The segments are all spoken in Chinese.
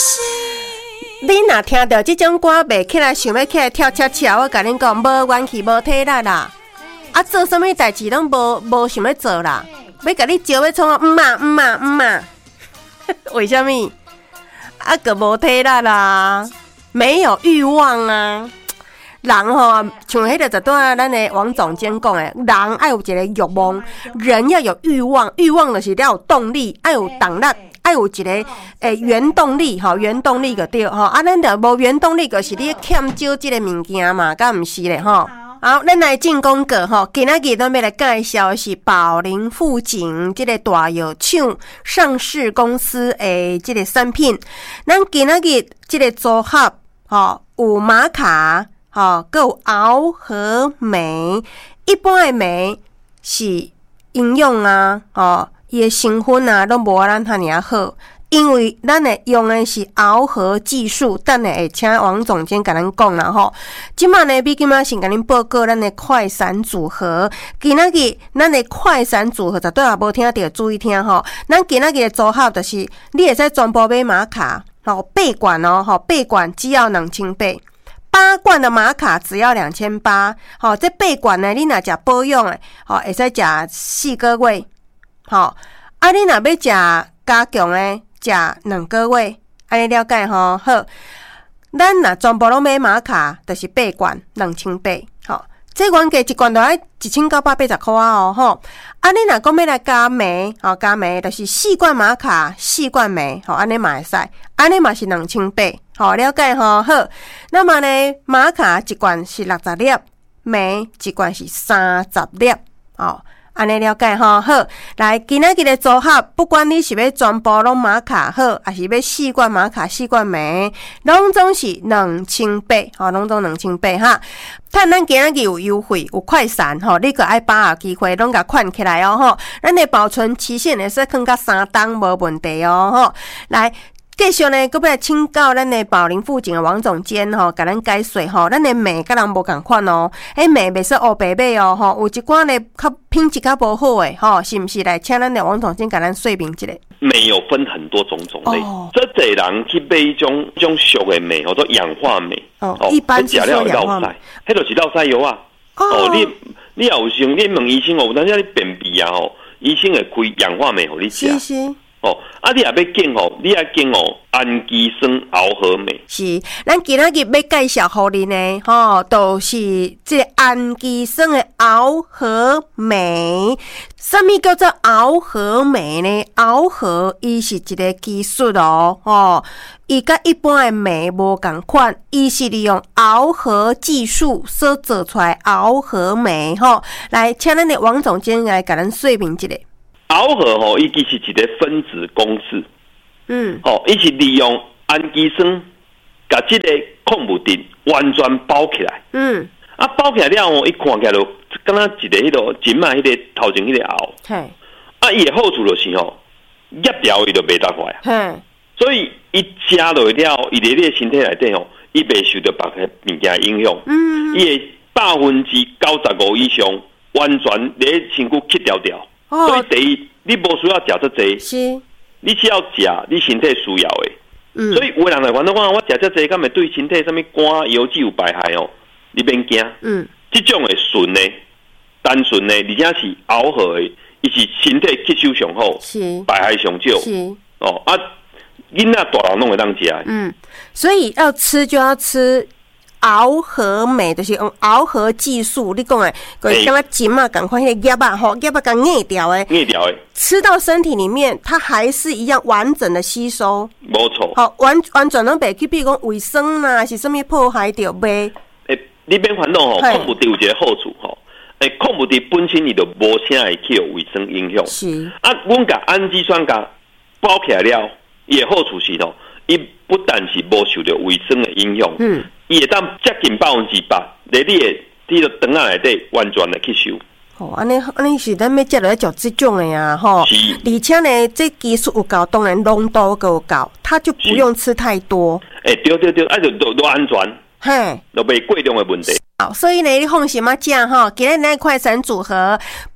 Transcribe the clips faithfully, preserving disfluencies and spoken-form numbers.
你若听到这种歌，袂起来想要起来跳恰恰，我甲恁讲，无元气，无体力啦。啊，做什么代志拢无无想要做啦，要甲你招要创啊，唔嘛唔嘛唔嘛，为什么？啊，个无体力啦，没有欲望啊。人吼、哦，像迄个就对咱的王总监讲的，人爱有一个欲望，人要有欲望，欲望就是要有动力，爱有动力，爱有一个诶、欸、原动力，吼，原动力就对吼。啊，咱着无原动力，就是你欠少即个物件嘛，敢毋是咧吼？好，咱来进攻个吼，今仔日咱要来介绍的是宝林富锦即个大药厂上市公司诶，即个产品。咱今仔日即个组合吼，有玛卡。吼，还有螯和酶，一般的酶是营养啊，吼，伊的成分啊，都无咱遐尔好，因为咱的用的是螯和技术，等下会请王总监甲咱讲啦吼。即摆呢，比今仔先甲恁报告咱的快闪组合，今仔日咱的快闪组合绝对也无听到，注意听吼。咱今仔日的组合就是，你会使全部买玛卡，吼，八罐哦，吼，八罐只要两千八。八罐的玛卡只要两千八，好，这八罐呢，你若食保养的，好，会使食四个月，好，啊，你若要食加强的，食两个月，安尼了解吼？好，咱若全部拢买玛卡，就是八罐两千八，好，这原价一罐就要一千九百八十块哦，吼，啊，你若讲要来加酶，好，加酶就是四罐玛卡，四罐酶，好，安尼嘛会使，安尼嘛是两千八。好，了解吼。好，那么呢，玛卡一罐是六十粒，酶一罐是三十粒。好，安尼了解吼。好，来今仔日的组合，不管你是要全部拢玛卡好，还是要四罐玛卡、四罐酶，拢总是两千八。好，拢总两千八哈。看咱今仔日有优惠，有快闪吼，你个爱把握机会，拢甲款起来哦吼。咱的保存期限会使放到三档无问题哦吼。来。继续呢，搁要来请教咱的宝林富锦的王总监吼，甲咱解说吼，咱的麦甲人无共款哦，迄麦袂使乌白买哦吼，有一寡呢较品质较无好诶吼，是毋是？来请咱的王总监甲咱说明一下。 麦有分很多种种类，哦、这侪人去买一种一种俗的麦，叫做氧化麦。 哦，哦一般是说氧化麦， 迄就是落腮药啊。哦，哦你你也有想，你问医生哦，有当时你便秘啊吼，医生会开氧化麦互你食。 是是。 哦，啊，你也要拣哦，你也拣哦，氨基酸螯和酶。 是，咱今仔日要介绍互你呢，吼，都、就是这氨基酸的螯和酶。什么叫做螯和酶呢？螯和伊是一个技术哦，吼，伊甲一般的酶无共款，伊是利用螯和技术所做出来螯和酶，吼。来，请咱的王总监来甲咱说明一下。 螯和吼，伊其实一个分子公式，嗯，吼，伊是利用氨基酸，甲这个矿物质完全包起来，嗯，啊，包起来了后，伊看起来就敢若一个迄个前嘛，迄个头前迄个螯，嘿，啊，伊的好处就是吼，醃掉伊就袂大坏啊，嘿，所以伊食落了，伊伫你的身体内底吼，伊袂受到别个物件影响，嗯，伊的百分之九十五以上完全你身躯去掉掉。哦、所以第一，你无需要食这济，是，你只要食你身体需要的。嗯，所以有的人来讲，我我食这济，敢会对身体什么肝、油脂有败害哦？你免惊。嗯，这种的纯的、单纯的，而且是螯和的，伊是身体吸收上好，是，败害上少。是，哦啊，囡仔大人拢会当食。 嗯，所以要吃就要吃。螯和酶就是用螯和技术，你讲的，就是像金嘛，赶快那个叶啊，吼，叶啊，给捏掉诶， 捏掉诶， 吃到身体里面，它还是一样完整的吸收， 没错。 好，完完全拢袂去，比如讲卫生啦，是什么破坏掉呗？ 诶，你别烦恼吼，矿物质有一个好处吼，诶，矿物质本身伊就无啥会去有卫生影响。是啊，阮甲氨基酸甲包起来了，伊的好处是吼，伊不但是无受到卫生的影响，嗯。伊会当接近百分之百，在你的这个肠仔内底完全的吸收。 哦，安尼安尼是咱要接落来食这种的呀，吼。是。而且呢，这技术有够，当然浓度够高，它就不用吃太多。 诶、欸，对对对，啊就都都安全。嘿，都袂过量的问题。 好，所以呢，你放心嘛，食吼，今日咱快闪组合八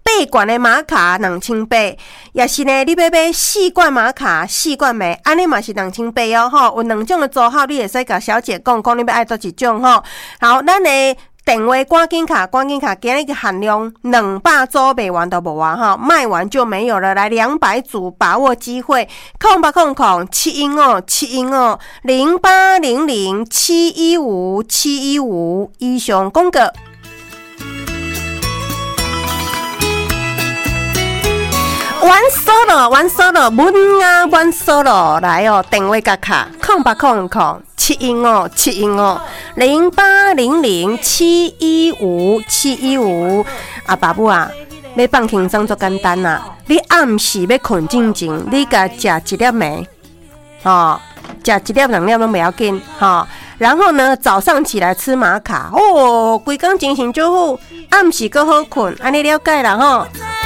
八罐的玛卡两千八，也是呢，你要买四罐玛卡四罐镁，安尼嘛是两千八哦吼。有两种的组合，你会使甲小姐讲讲你要爱多一种吼。好，咱的电话赶紧卡，赶紧卡，今日的限量两百组卖完都无啊哈，卖完就没有了。来两百组，把握机会，空八空空七一五七一五零八零零七一五七一五以上广告。玩 solo 玩 solo 文啊玩 solo 来哦，电话甲卡空八空空七一五七一五零八零零七一五七一五啊，爸母啊，要放轻松就简单啦。你暗时要困进前，你甲食一粒糜，哦，食一粒两粒都不要紧，哈、哦。然后呢，早上起来吃玛卡，哦，规工精神就好，暗时够好困，安尼了解啦吼。